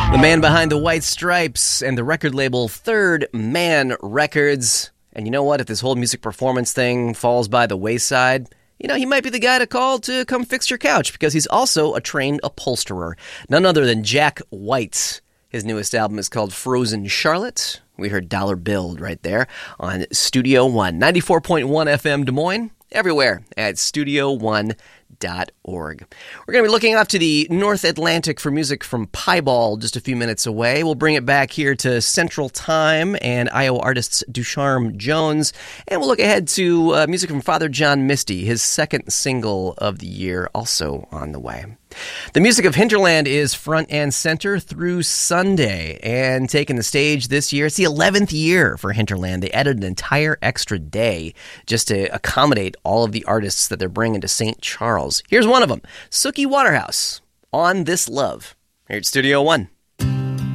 The man behind the White Stripes and the record label Third Man Records. And you know what? If this whole music performance thing falls by the wayside, you know, he might be the guy to call to come fix your couch, because he's also a trained upholsterer. None other than Jack White. His newest album is called Frozen Charlotte. We heard Dollar Bill right there on Studio One. 94.1 FM Des Moines, everywhere at StudioOne.org. We're going to be looking off to the North Atlantic for music from Piebald just a few minutes away. We'll bring it back here to Central Time and Iowa artists Ducharme Jones. And we'll look ahead to music from Father John Misty, his second single of the year, also on the way. The music of Hinterland is front and center through Sunday and taking the stage this year. It's the 11th year for Hinterland. They added an entire extra day just to accommodate all of the artists that they're bringing to St. Charles. Here's one of them, Suki Waterhouse, On This Love, here at Studio One.